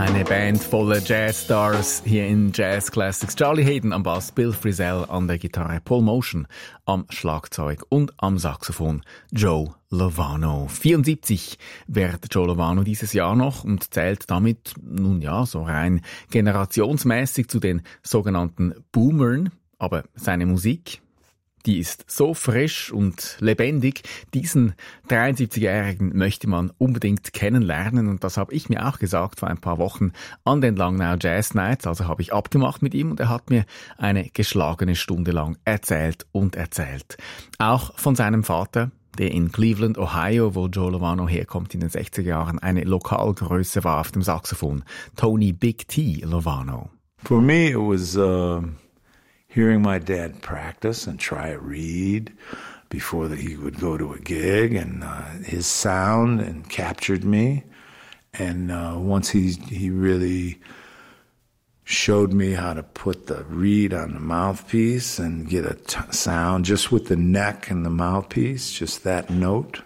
Eine Band voller Jazzstars hier in Jazz Classics. Charlie Haden am Bass, Bill Frisell an der Gitarre, Paul Motion am Schlagzeug und am Saxophon Joe Lovano. 74 wird Joe Lovano dieses Jahr noch und zählt damit, nun ja, so rein generationsmäßig zu den sogenannten Boomern. Aber seine Musik, die ist so frisch und lebendig. Diesen 73-Jährigen möchte man unbedingt kennenlernen. Und das habe ich mir auch gesagt vor ein paar Wochen an den Langnau Jazz Nights. Also habe ich abgemacht mit ihm und er hat mir eine geschlagene Stunde lang erzählt und erzählt. Auch von seinem Vater, der in Cleveland, Ohio, wo Joe Lovano herkommt, in den 60er Jahren eine Lokalgröße war auf dem Saxophon. Tony Big T Lovano. For me it was hearing my dad practice and try a reed before that he would go to a gig, and his sound and captured me. And once he really showed me how to put the reed on the mouthpiece and get a sound just with the neck and the mouthpiece, just that note,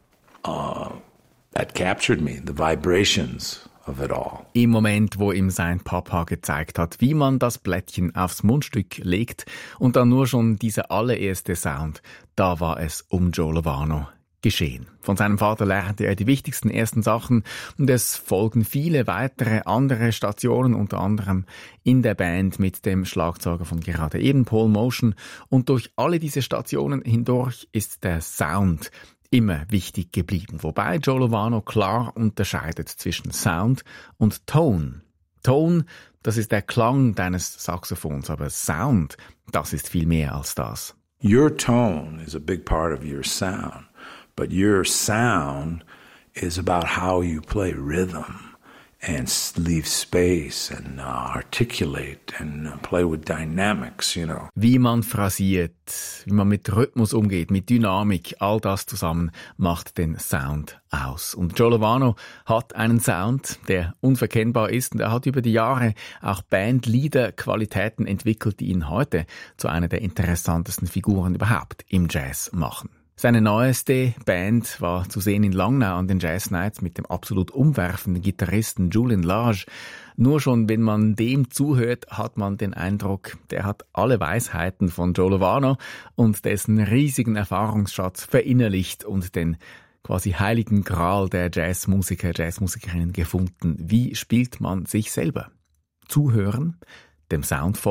that captured me, the vibrations of it all. Im Moment, wo ihm sein Papa gezeigt hat, wie man das Blättchen aufs Mundstück legt und dann nur schon dieser allererste Sound, da war es um Joe Lovano geschehen. Von seinem Vater lernte er die wichtigsten ersten Sachen und es folgen viele weitere andere Stationen, unter anderem in der Band mit dem Schlagzeuger von gerade eben, Paul Motion. Und durch alle diese Stationen hindurch ist der Sound immer wichtig geblieben, wobei Joe Lovano klar unterscheidet zwischen Sound und Tone. Tone, das ist der Klang deines Saxophons, aber Sound, das ist viel mehr als das. Your tone is a big part of your sound, but your sound is about how you play rhythm and leave space and articulate and play with dynamics, you know. Wie man phrasiert, wie man mit Rhythmus umgeht, mit Dynamik, all das zusammen macht den Sound aus. Und Joe Lovano hat einen Sound, der unverkennbar ist und er hat über die Jahre auch Bandleader-Qualitäten entwickelt, die ihn heute zu einer der interessantesten Figuren überhaupt im Jazz machen. Seine neueste Band war zu sehen in Langnau an den Jazz Nights mit dem absolut umwerfenden Gitarristen Julian Lage. Nur schon, wenn man dem zuhört, hat man den Eindruck, der hat alle Weisheiten von Joe Lovano und dessen riesigen Erfahrungsschatz verinnerlicht und den quasi heiligen Gral der Jazzmusiker, Jazzmusikerinnen gefunden. Wie spielt man sich selber? Zuhören, dem Sound folgen.